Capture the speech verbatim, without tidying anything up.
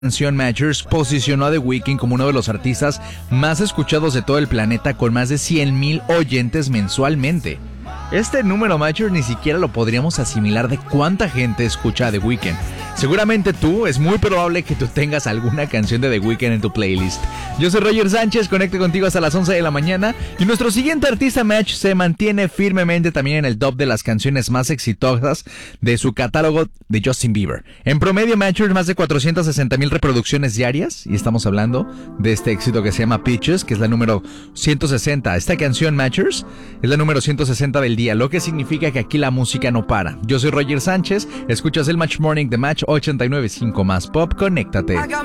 canción Matchers posicionó a The Weeknd como uno de los artistas más escuchados de todo el planeta, con más de cien mil oyentes mensualmente. Este número, Matchers, ni siquiera lo podríamos asimilar de cuánta gente escucha a The Weeknd. Seguramente tú, es muy probable que tú tengas alguna canción de The Weeknd en tu playlist. Yo soy Roger Sánchez, conecto contigo hasta las once de la mañana. Y nuestro siguiente artista, Match, se mantiene firmemente también en el top de las canciones más exitosas de su catálogo de Justin Bieber. En promedio, Matchers, más de cuatrocientas sesenta mil reproducciones diarias. Y estamos hablando de este éxito que se llama Peaches, que es la número ciento sesenta. Esta canción, Matchers, es la número ciento sesenta del día, lo que significa que aquí la música no para. Yo soy Roger Sánchez, escuchas el Match Morning de Match ochenta y nueve punto cinco más Pop, conéctate.